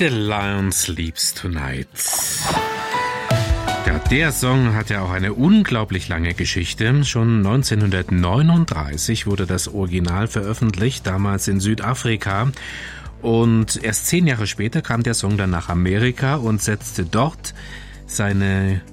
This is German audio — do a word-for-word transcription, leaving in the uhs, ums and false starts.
The Lion Sleeps Tonight. Ja, der Song hat ja auch eine unglaublich lange Geschichte. Schon neunzehnhundertneununddreißig wurde das Original veröffentlicht, damals in Südafrika. Und erst zehn Jahre später kam der Song dann nach Amerika und setzte dort seine